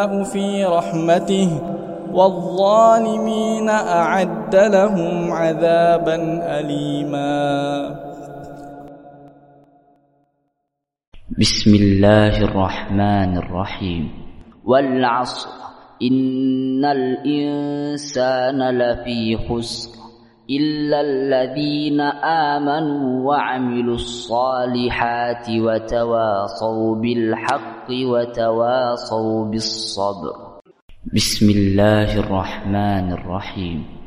في رحمته والظالمين أعد لهم عذابا أليما. بسم الله الرحمن الرحيم. والعصر إن الإنسان لفي خسر إلا الذين آمنوا وعملوا الصالحات وتواصوا بالحق وتواصوا بالصبر. بسم الله الرحمن الرحيم.